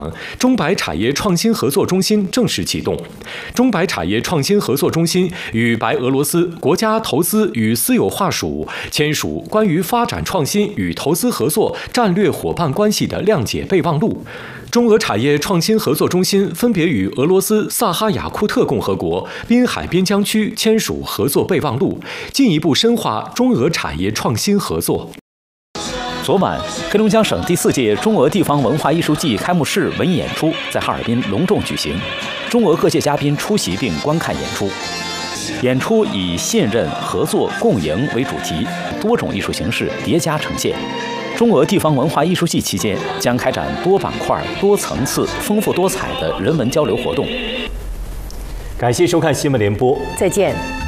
中白茶叶创新合作中心正式启动。中白茶叶创新合作中心与白俄罗斯国家投资与私有化署签署关于发展创新与投资合作战略伙伴关系的谅解备忘录。中俄茶叶创新合作中心分别与俄罗斯萨哈雅库特共和国滨海边疆区签署合作备忘录，进一步深化中俄茶叶创新合作。 昨晚，黑龙江省第4届中俄地方文化艺术季开幕式文艺演出在哈尔滨隆重举行，中俄各界嘉宾出席并观看演出。演出以信任、合作、共赢为主题，多种艺术形式叠加呈现。中俄地方文化艺术季期间将开展多板块、多层次、丰富多彩的人文交流活动。 感谢收看新闻联播， 再见。